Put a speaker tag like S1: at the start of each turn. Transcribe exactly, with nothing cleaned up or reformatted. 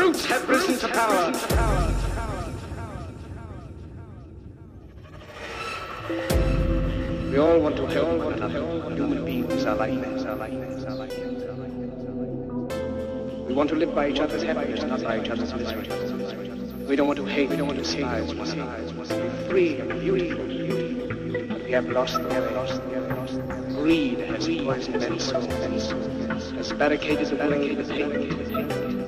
S1: brutes have risen to power. We all want to help one another. Human beings are like this, are like this, are like this. We want to live by each other's happiness, not by each other's misery. We don't want to hate, we don't want to despise one another. We're free and beautiful. But we have lost, we have lost, we have lost. Greed has poisoned men's souls, has barricaded the world with hate.